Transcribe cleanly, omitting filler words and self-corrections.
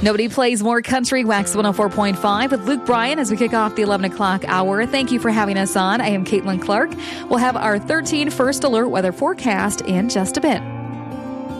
Nobody plays more country. Wax 104.5 with Luke Bryan as we kick off the 11 o'clock hour. Thank you for having us on. I am Caitlin Clark. We'll have our 13 First Alert weather forecast in just a bit.